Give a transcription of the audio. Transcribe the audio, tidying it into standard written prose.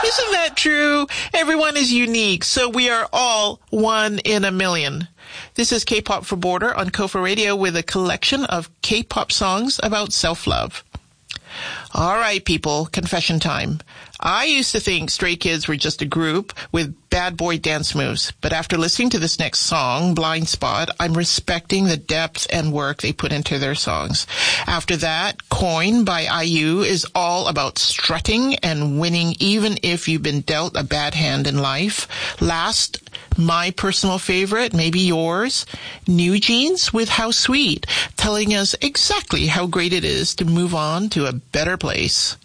Isn't that true? Everyone is unique, so we are all one in a million. This is K-Pop for Border on Kofa Radio with a collection of K-pop songs about self-love. All right, people, confession time. I used to think Stray Kids were just a group with bad boy dance moves, but after listening to this next song, Blind Spot, I'm respecting the depth and work they put into their songs. After that, Coin by IU is all about strutting and winning even if you've been dealt a bad hand in life. Last, my personal favorite, maybe yours, New Jeans with How Sweet, telling us exactly how great it is to move on to a better place.